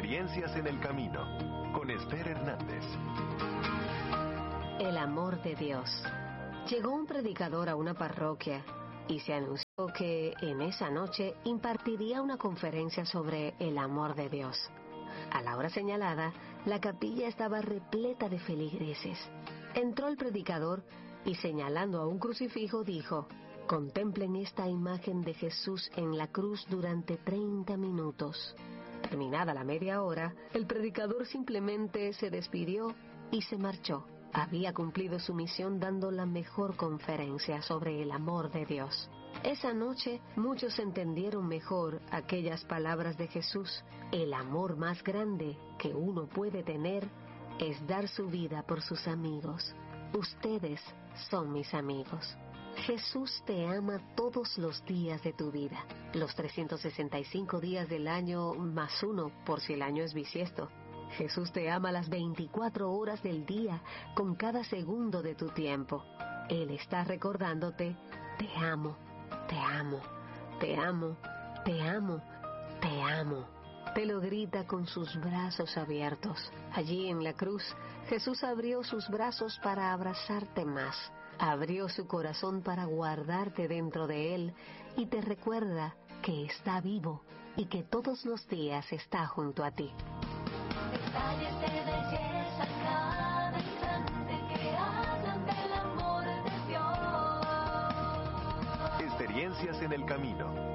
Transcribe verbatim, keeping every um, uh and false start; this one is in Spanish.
Experiencias en el Camino, con Esther Hernández. El amor de Dios. Llegó un predicador a una parroquia y se anunció que en esa noche impartiría una conferencia sobre el amor de Dios. A la hora señalada, la capilla estaba repleta de feligreses. Entró el predicador y, señalando a un crucifijo, dijo: contemplen esta imagen de Jesús en la cruz durante treinta minutos. Terminada la media hora, el predicador simplemente se despidió y se marchó. Había cumplido su misión dando la mejor conferencia sobre el amor de Dios. Esa noche muchos entendieron mejor aquellas palabras de Jesús. El amor más grande que uno puede tener es dar su vida por sus amigos. Ustedes son mis amigos. Jesús te ama todos los días de tu vida, los trescientos sesenta y cinco días del año más uno por si el año es bisiesto. Jesús te ama las veinticuatro horas del día, con cada segundo de tu tiempo. Él está recordándote: te amo, te amo, te amo, te amo, te amo. Te lo grita con sus brazos abiertos. Allí en la cruz, Jesús abrió sus brazos para abrazarte más. Abrió su corazón para guardarte dentro de él y te recuerda que está vivo y que todos los días está junto a ti. Detalles de belleza cada instante que hablan del amor de Dios. Experiencias en el Camino,